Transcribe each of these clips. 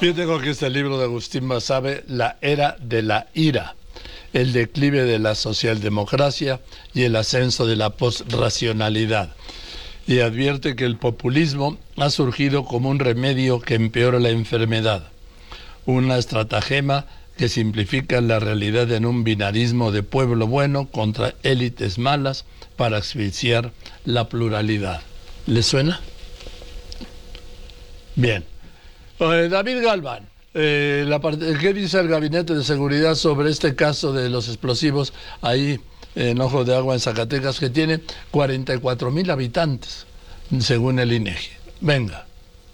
Fíjate con que este libro de Agustín Basabe, La era de la ira, el declive de la socialdemocracia y el ascenso de la posracionalidad. Y advierte que el populismo ha surgido como un remedio que empeora la enfermedad, una estratagema que simplifica la realidad en un binarismo de pueblo bueno contra élites malas para asfixiar la pluralidad. ¿Le suena? Bien. David Galván, ¿qué dice el Gabinete de Seguridad sobre este caso de los explosivos ahí en Ojo de Agua, en Zacatecas, que tiene 44,000 habitantes, según el INEGI? Venga.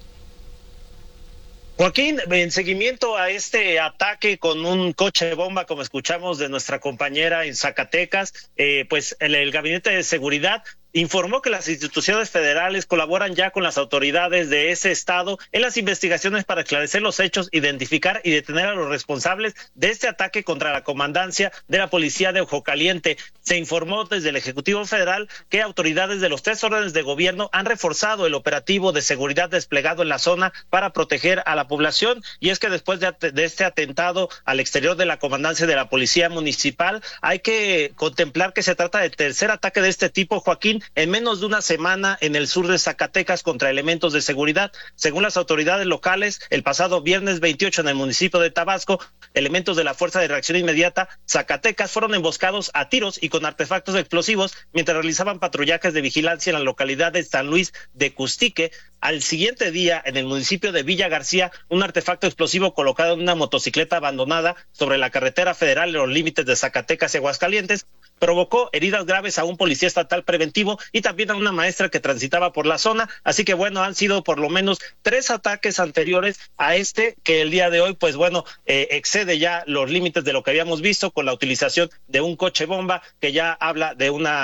Joaquín, en seguimiento a este ataque con un coche bomba, como escuchamos de nuestra compañera en Zacatecas, pues el Gabinete de Seguridad informó que las instituciones federales colaboran ya con las autoridades de ese estado en las investigaciones para esclarecer los hechos, identificar y detener a los responsables de este ataque contra la comandancia de la policía de Ojo Caliente. Se informó desde el Ejecutivo Federal que autoridades de los 3 órdenes de gobierno han reforzado el operativo de seguridad desplegado en la zona para proteger a la población, y es que después de este atentado al exterior de la comandancia de la policía municipal, hay que contemplar que se trata del tercer ataque de este tipo, Joaquín, en menos de una semana en el sur de Zacatecas contra elementos de seguridad. Según las autoridades locales, el pasado viernes 28 en el municipio de Tabasco, elementos de la Fuerza de Reacción Inmediata Zacatecas fueron emboscados a tiros y con artefactos explosivos mientras realizaban patrullajes de vigilancia en la localidad de San Luis de Custique. Al siguiente día, en el municipio de Villa García, un artefacto explosivo colocado en una motocicleta abandonada sobre la carretera federal en los límites de Zacatecas y Aguascalientes provocó heridas graves a un policía estatal preventivo y también a una maestra que transitaba por la zona. Así que bueno, han sido por lo menos 3 ataques anteriores a este, que el día de hoy, pues bueno, excede ya los límites de lo que habíamos visto, con la utilización de un coche bomba, que ya habla de una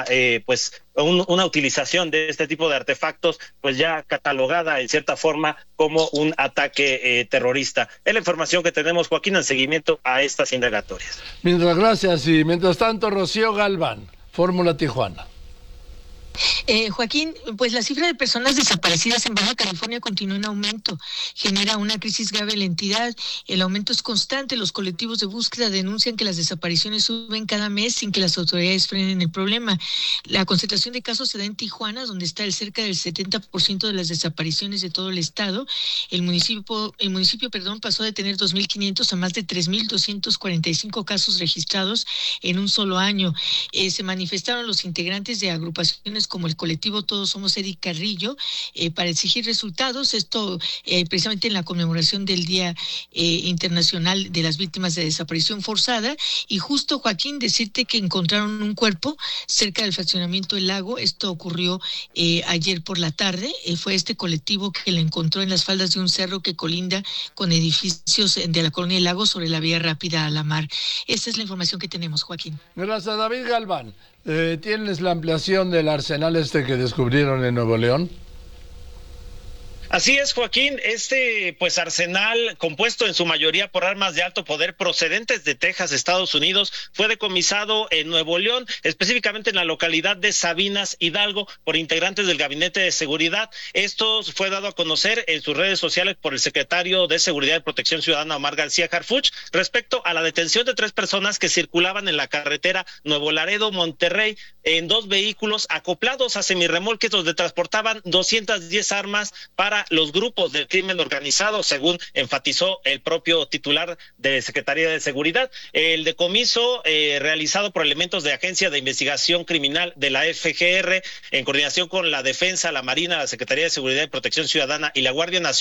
utilización de este tipo de artefactos, pues ya catalogada en cierta forma como un ataque terrorista. Es la información que tenemos, Joaquín, en seguimiento a estas indagatorias. Gracias. Y mientras tanto, Rocío Galván, Fórmula Tijuana. Joaquín, pues la cifra de personas desaparecidas en Baja California continúa en aumento, genera una crisis grave en la entidad, el aumento es constante, los colectivos de búsqueda denuncian que las desapariciones suben cada mes sin que las autoridades frenen el problema. La concentración de casos se da en Tijuana, donde está el cerca del 70% de las desapariciones de todo el estado. El municipio pasó de tener 2,500 a más de 3,245 casos registrados en un solo año. Se manifestaron los integrantes de agrupaciones como el colectivo Todos Somos Eric Carrillo para exigir resultados, esto precisamente en la conmemoración del Día Internacional de las Víctimas de Desaparición Forzada. Y justo, Joaquín, decirte que encontraron un cuerpo cerca del fraccionamiento El Lago. Esto ocurrió ayer por la tarde. Fue este colectivo que lo encontró en las faldas de un cerro que colinda con edificios de la colonia El Lago sobre la vía rápida a la mar. Esta es la información que tenemos, Joaquín. Gracias, David Galván. ¿Tienes la ampliación del arsenal que descubrieron en Nuevo León? Así es, Joaquín, pues arsenal compuesto en su mayoría por armas de alto poder procedentes de Texas, Estados Unidos, fue decomisado en Nuevo León, específicamente en la localidad de Sabinas, Hidalgo, por integrantes del Gabinete de Seguridad. Esto fue dado a conocer en sus redes sociales por el secretario de Seguridad y Protección Ciudadana, Omar García Harfuch, respecto a la detención de 3 personas que circulaban en la carretera Nuevo Laredo-Monterrey en 2 vehículos acoplados a semirremolques donde transportaban 210 armas para los grupos del crimen organizado, según enfatizó el propio titular de Secretaría de Seguridad. El decomiso realizado por elementos de Agencia de Investigación Criminal de la FGR en coordinación con la Defensa, la Marina, la Secretaría de Seguridad y Protección Ciudadana y la Guardia Nacional